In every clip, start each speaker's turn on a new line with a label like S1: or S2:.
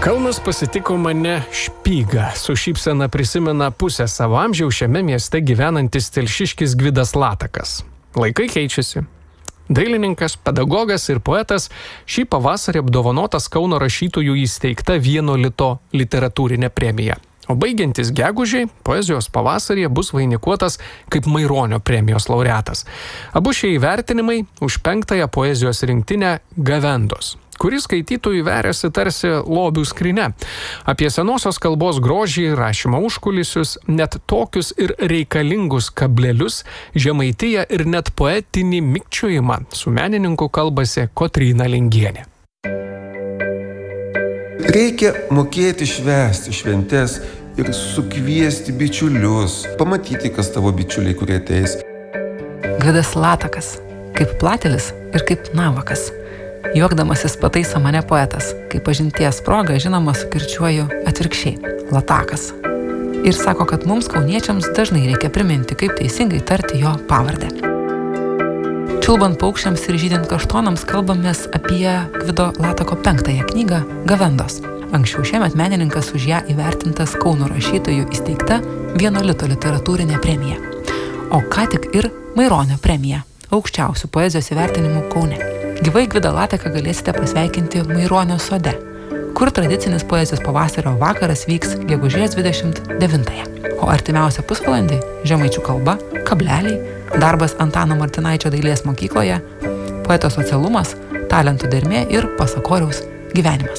S1: Kaunas pasitiko mane špygą. Su šypsena prisimena pusę savo amžiaus šiame mieste gyvenantis telšiškis Gvidas Latakas. Laikai keičiasi. Dailininkas, pedagogas ir poetas šį pavasarį apdovanotas Kauno rašytojų įsteigta Vieno lito literatūrinė premija. O baigiantis gegužiai, poezijos pavasaryje bus vainikuotas kaip Maironio premijos laureatas. Abu šie įvertinimai už 5 poezijos rinktinę Gavendos, kuris skaitytojų veriasi tarsi lobių skryne. Apie senosios kalbos grožį, rašymo užkulisius, net tokius ir reikalingus kablelius, žemaitiją ir net poetinį mikčiojimą su menininku kalbasi Kotryna Lingienė.
S2: Reikia mokėti švęsti šventes ir sukviesti bičiulius, pamatyti, kas tavo bičiuliai, kurie ateis.
S3: Gvidas Latakas, kaip platelis ir kaip navakas. Juokdamasis pataiso mane poetas, kai pažinties proga žinoma sukirčiuoju atvirkščiai – Latakas. Ir sako, kad mums kauniečiams dažnai reikia priminti, kaip teisingai tarti jo pavardę. Čiulbant paukščiams ir žydint kaštonams kalbamės apie Gvido Latako 5 knygą Gavendos. Anksčiau šiemet menininkas už ją įvertintas Kauno rašytojų įsteigta Vieno lito literatūrinė premija. O ką tik ir Maironio premija, aukščiausių poezijos įvertinimų Kaune. Gyvai Gvidą Lataką galėsite pasveikinti Maironio sode, kur tradicinis poezijos pavasario vakaras vyks gegužės 29-ąją. O artimiausią pusvalandį žemaičių kalba, kableliai, darbas Antano Martinaičio dailės mokykloje, poeto socialumas, talentų dermė ir pasakoriaus gyvenimas.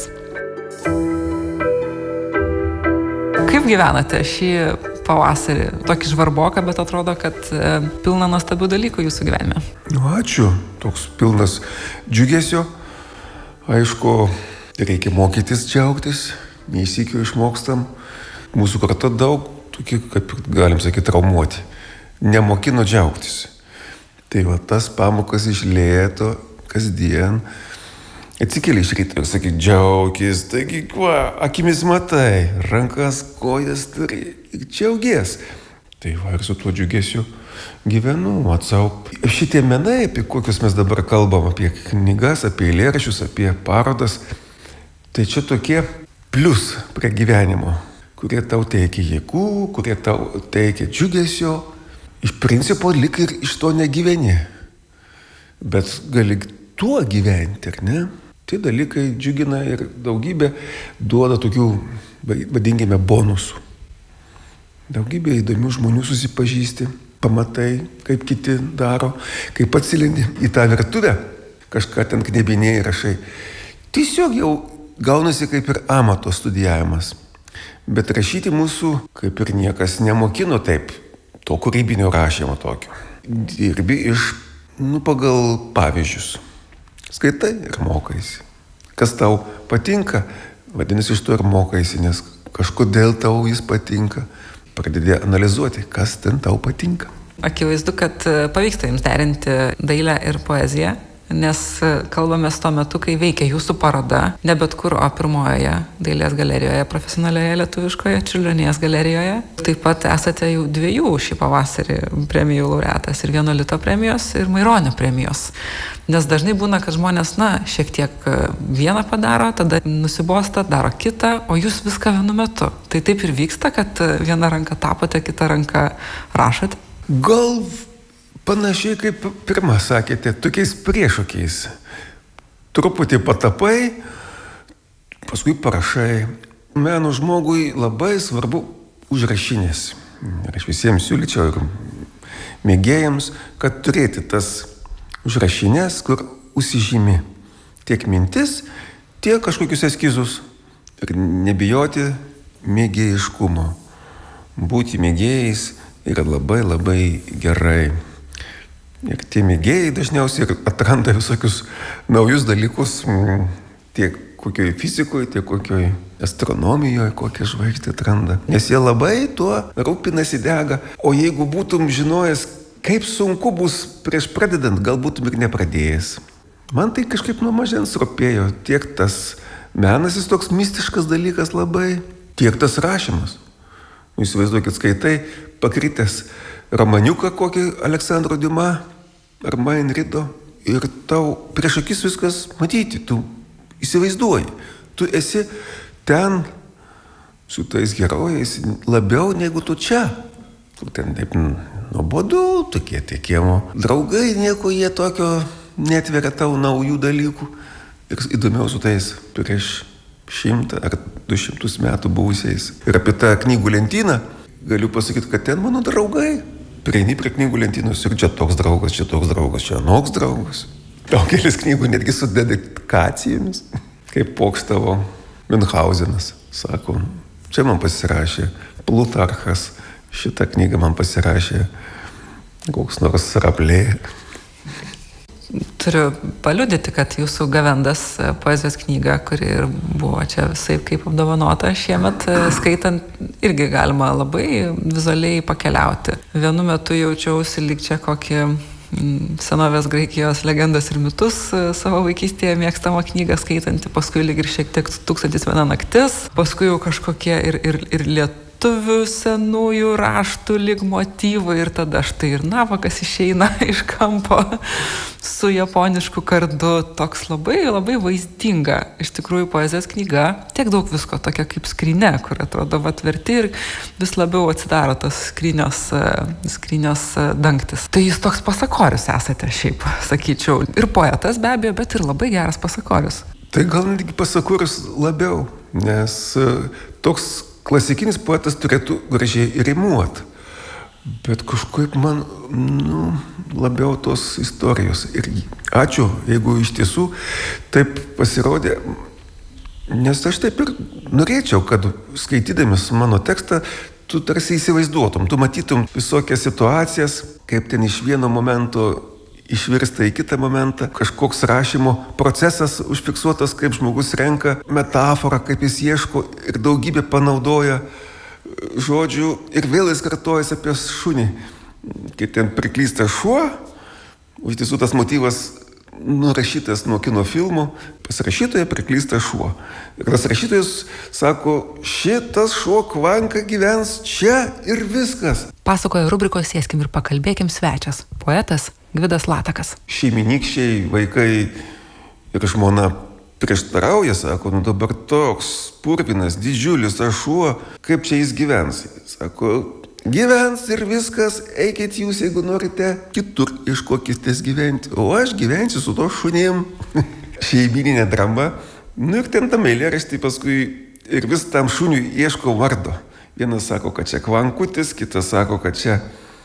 S3: Kaip gyvenate šį pavasarį? Tokį žvarboką, bet atrodo, kad pilna nuostabių dalykų jūsų gyvenime.
S2: Ačiū, toks pilnas džiugesio. Aišku, reikia mokytis džiaugtis, neįsykio išmokstam. Mūsų karta daug, tokie, kaip galim sakyti, traumuoti. Nemokino džiaugtis. Tai va, tas pamokas iš lėto, kasdien. Atsikeli iš ryto ir sakai, džiaugis, taigi, akimis matai, rankas, kojas turi ir džiaugies. Tai va, ir su tuo džiugesiu gyvenu, atsau. Šitie menai, apie kokius mes dabar kalbam, apie knygas, apie eilėraščius, apie parodas, tai čia tokie plius prie gyvenimo, kurie tau teikia jėgų, kurie tau teikia džiugesio. Iš principo lik ir iš to negyveni. Bet gali tuo gyventi, ar ne? Tai dalykai džiugina ir daugybė duoda tokių, vadinkime, bonusų. Daugybė įdomių žmonių susipažįsti, pamatai, kaip kiti daro, kaip atsilindi į tą virtuvę, kažką ten knebinėjai rašai. Tiesiog jau gaunasi kaip ir amato studijavimas. Bet rašyti mūsų kaip ir niekas nemokino taip, to kūrybinio rašymo tokio. Dirbi pagal pavyzdžius. Skaitai ir mokaisi. Kas tau patinka, vadinasi, iš to ir mokaisi, nes kažkodėl tau jis patinka. Pradedi analizuoti, kas ten tau patinka.
S3: Akivaizdu, kad pavyksta jums derinti dailę ir poeziją, nes kalbamės tuo metu, kai veikia jūsų paroda, ne bet kur, o pirmojoje dailės galerijoje, profesionalioje lietuviškoje, Čiurlionės galerijoje. Taip pat esate jau 2 šį pavasarį premijų laureatas, ir Vieno lito premijos, ir Maironio premijos. Nes dažnai būna, kad žmonės, šiek tiek vieną padaro, tada nusibosta, daro kitą, o jūs viską vienu metu. Tai taip ir vyksta, kad vieną ranką tapote, kitą ranką rašote?
S2: Gal panašiai kaip pirmą sakėte, tokiais priešokiais. Truputį patapai, paskui parašai. Meno žmogui labai svarbu užrašinės. Ir aš visiems siūlyčiau ir mėgėjams, kad turėti tas užrašinės, kur užsižymi tiek mintis, tiek kažkokius eskizus. Ir nebijoti mėgėjiškumo. Būti mėgėjais yra labai labai gerai. Ir tie mėgėjai dažniausiai atranda visokius naujus dalykus, tiek kokioj fizikoje, tiek kokioj astronomijoje, kokią žvaigždę atranda. Nes jie labai tuo rūpinasi, dega. O jeigu būtum žinojęs, kaip sunku bus prieš pradedant, gal būtum ir nepradėjęs. Man tai kažkaip nuo mažens rūpėjo. Tiek tas menas, jis toks mistiškas dalykas labai, tiek tas rašymas. Įsivaizduokit, skaitai pakritęs romaniuką kokį Aleksandro Diuma ar Main Rido ir tau prieš akis viskas matyti, tu įsivaizduoji. Tu esi ten su tais herojais labiau negu tu čia. Kur ten taip nuobodu, tokie kiemo draugai, nieko jie tokio netveria tau naujų dalykų. Ir įdomiau su tais prieš 100 ar 200 metų buvusiais. Ir apie tą knygų lentyną galiu pasakyti, kad ten mano draugai. Prieini prie knygų lentynos ir čia toks draugas, čia anoks draugas. Daugelis knygų netgi su dedikacijomis. Kaip Pokštavo Münchhausenas sako, čia man pasirašė Plutarchas, šitą knygą man pasirašė koks nors Rablė.
S3: Turiu paliudyti, kad jūsų Gavendas poezijos knyga, kuri ir buvo čia visaip kaip apdovanota šiemet, skaitant irgi galima labai vizualiai pakeliauti. Vienu metu jaučiausi lyg čia kokį senovės Graikijos legendas ir mitus savo vaikystėje mėgstamą knygą skaitanti, paskui lyg ir šiek tiek 1001 naktis, paskui jau kažkokie ir lietuvių senųjų raštų lyg motyvų ir tada štai ir Navakas išeina iš kampo su japonišku kardu, toks labai, labai vaizdinga iš tikrųjų poezijos knyga, tiek daug visko, tokia kaip skrynia, kur atrodo atverti ir vis labiau atsidaro tas skrynios dangtis. Tai jūs toks pasakorius esate šiaip, sakyčiau, ir poetas be abejo, bet ir labai geras pasakorius.
S2: Tai gal netgi pasakorius labiau, nes toks klasikinis poetas turėtų gražiai rimuot. Bet kažkaip man, labiau tos istorijos. Ir ačiū, jeigu iš tiesų taip pasirodė, nes aš taip ir norėčiau, kad skaitydamas mano tekstą, tu tarsi įsivaizduotum, tu matytum visokias situacijas, kaip ten iš vieno momento išvirsta į kitą momentą, kažkoks rašymo procesas užfiksuotas, kaip žmogus renka metaforą, kaip jis ieško ir daugybę panaudoja žodžių ir vėl jis kartojasi apie šunį. Kai ten priklysta šuo, iš tiesų tas motyvas nurašytas nuo kino filmų, pas rašytoją priklysta šuo. Ir tas rašytojas sako, šitas šuo kvanka gyvens čia ir viskas.
S3: Pasakoja rubrikos Sėskim ir pakalbėkim svečias, poetas Gvidas Latakas.
S2: Šeimynykščiai, vaikai ir žmona prieštarauja, sako, dabar toks purvinas, didžiulis šuo, kaip čia jis gyvens? Sako, gyvens ir viskas, eikit jūs, jeigu norite, kitur iškokitės gyventi, o aš gyvensiu su to šunim. Šeimyninė drama. Ir ten tam eilėraštį paskui ir vis tam šuniui ieško vardo. Vienas sako, kad čia kvankutis, kitas sako, kad čia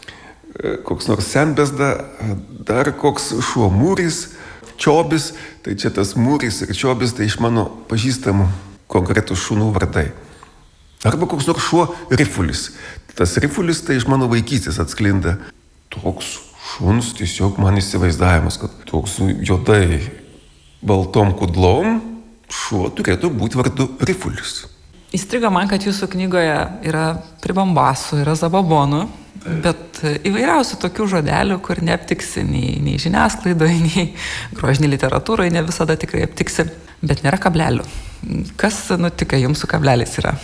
S2: koks nors senbezda, dar koks šuo mūris, čiobis, tai čia tas mūris ir čiobis, tai iš mano pažįstamų konkretų šunų vardai. Arba koks nors šuo rifulis. Tas rifulis tai iš mano vaikystės atsklinda. Toks šuns tiesiog man įsivaizdavimas, kad toks juodai baltom kudlom šuo turėtų būti vardu rifulis.
S3: Įstrigo man, kad jūsų knygoje yra pribambasų, yra zababonų, bet įvairiausių tokių žodelių, kur neaptiksi nei žiniasklaidoje, nei grožinėje literatūroje, ne visada tikrai aptiksi, bet nėra kablelių. Kas nutika jums su kableliais yra?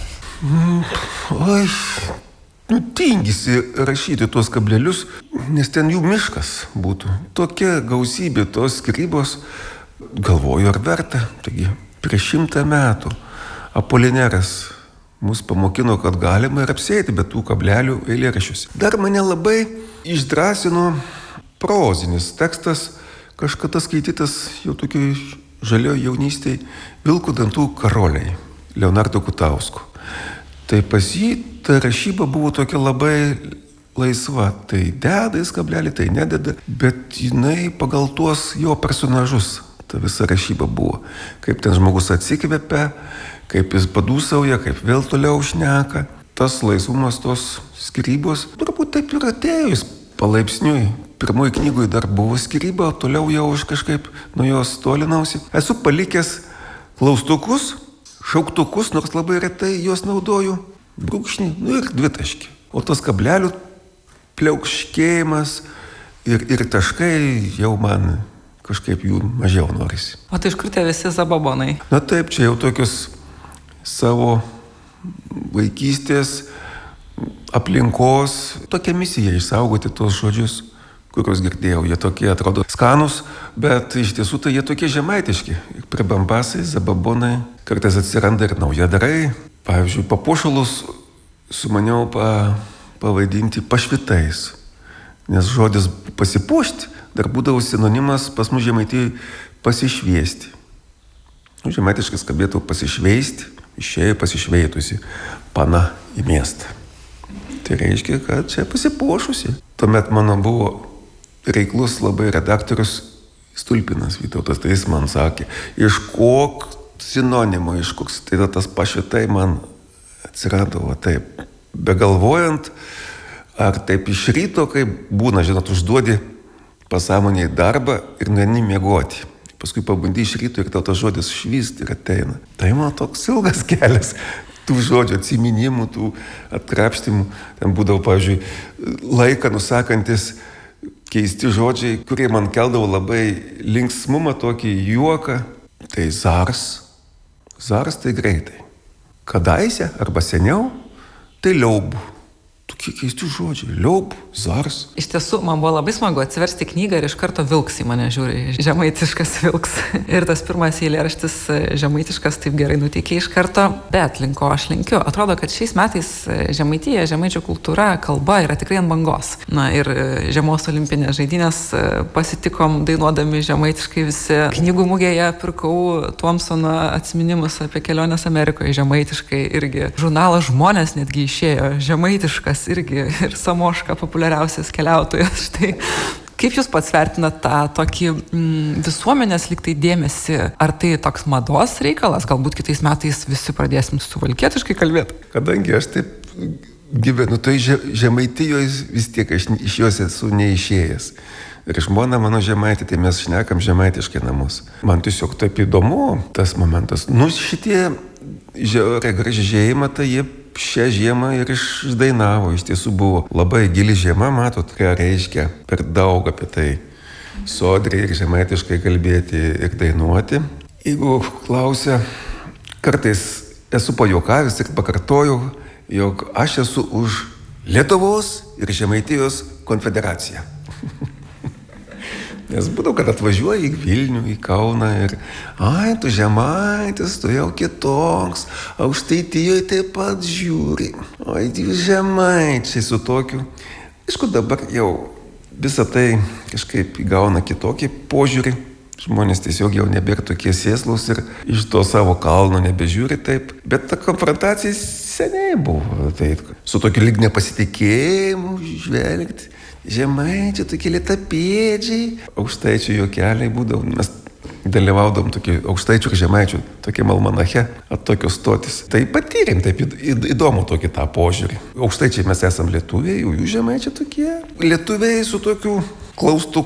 S2: Tingisi rašyti tuos kablelius, nes ten jų miškas būtų. Tokia gausybė tos skyrybos, galvoju, ar verta. Taigi, prieš 100 metų Apolineras mus pamokino, kad galima ir apsėti be tų kablelių eilėraščiuose. Dar mane labai išdrąsino prozinis tekstas, kažkada skaitytas jau tokioj žalioj jaunystėj, Vilkų dantų karoliai, Leonardo Kutausko. Tai pas jį ta rašyba buvo tokia labai laisva. Tai deda jis kablelį, tai nededa, bet jinai pagal tuos jo personažus ta visa rašyba buvo. Kaip ten žmogus atsikvepia, kaip jis padūsauja, kaip vėl toliau šneka. Tas laisvumas, tos skyrybos, turbūt taip ir atėjus palaipsniui. Pirmoji knygoje dar buvo skyryba, o toliau jau aš kažkaip nuo jos tolinausi. Esu palikęs klaustukus, šauktukus, nors labai retai juos naudoju, brūkšnį, ir 2 taškį. O tas kablelių pliaukškėjimas ir taškai jau man kažkaip jų mažiau norisi.
S3: O tai iš kur tie visi zababonai?
S2: Na taip, čia jau tokius savo vaikystės aplinkos, tokia misija išsaugoti tos žodžius. kuriuos girdėjau, jie tokie atrodo skanus, bet iš tiesų tai jie tokie žemaitiški. Pribambasai, zababonai, kartais atsiranda ir naujadarai. Pavyzdžiui, papuošalus sumaniau pavadinti pašvitais, nes žodis pasipuošti dar būdavo sinonimas pas mus Žemaitijai pasišviesti. Žemaitiškai skambėtų pasišveisti, išėjo pasišveitusi, pana į miestą. Tai reiškia, kad čia pasipuošusi. Tuomet mano buvo reiklus labai redaktorius Stulpinas Vytautas, tai jis man sakė, iš koks sinonimo, iš koks, tai tas pašvitai man atsirado, taip, begalvojant, ar taip iš ryto, kai būna, žinot, užduodi pasąmoniai darbą ir nueini miegoti. Paskui pabandy iš ryto ir tau tas žodis švyst ir ateina. Tai man toks ilgas kelias tų žodžių, atsiminimų, tų atkrapštimų. Ten būdavo, pavyzdžiui, laiką nusakantis keisti žodžiai, kurie man keldavo labai linksmumą, tokį juoką. Tai zars. Zars tai greitai. Kadaise arba seniau, tai liaubų. Tokie keisti žodžiai. Liaub, zars.
S3: Iš tiesų, man buvo labai smagu atsiversti knygą ir iš karto vilks į mane žiūri. Žemaitiškas vilks. Ir tas pirmas eilėraštis žemaitiškas taip gerai nuteikė iš karto. Bet link ko aš linkiu. Atrodo, kad šiais metais Žemaitija, žemaičių kultūra, kalba yra tikrai ant bangos. Na ir žiemos olimpinės žaidynės pasitikom dainuodami žemaitiškai visi. Knygų mugėje pirkau Thompsono atsiminimus apie keliones Amerikoje žemaitiškai. Irgi žurnalas Žmonės netgi išėjo žemaitiškas. Irgi ir Samoška populiariausias keliautojas. Štai. Kaip jūs pats vertinat tą tokį visuomenės liktai dėmesį? Ar tai toks mados reikalas? Galbūt kitais metais visi pradėsim suvalkietiškai kalbėti?
S2: Kadangi aš taip gyvenu, tai Žemaitijoje vis tiek aš iš jos esu neišėjęs. Ir žmona mano žemaitė, tai mes šnekam žemaitiškai namus. Man tiesiog taip įdomu tas momentas. Nu, šitie gražėjimą, tai jie šią žiemą ir išdainavo. Iš tiesų buvo labai gili žiema, matot, ką reiškia per daug apie tai sodriai ir žemaitiškai kalbėti ir dainuoti. Jeigu klausia, kartais esu pajuokavęs ir pakartoju, jog aš esu už Lietuvos ir Žemaitijos konfederaciją. Nes būdavo, kad atvažiuoji į Vilnių, į Kauną ir ai, tu žemaitis, tu jau kitoks, Aukštaitijoje taip pat žiūri. Oi, jūs žemaičiai su tokiu. Aišku, dabar jau visą tai kažkaip įgauna kitokį požiūrį. Žmonės tiesiog jau nebėra tokie sėslus ir iš to savo kalno nebežiūri taip. Bet ta konfrontacija seniai buvo. Tai su tokiu lyg nepasitikėjimu žvelgti. Žemaičiai, tokie lietapėdžiai. Aukštaičių juokeliai būdavo. Mes dalyvaudom tokie aukštaičių ir žemaičių tokie almanache, tokios stotis. Tai patyrėm taip įdomu tokį tą požiūrį. Aukštaičiai mes esam lietuviai, jų žemaičiai tokie. Lietuviai su tokiu klaustuku.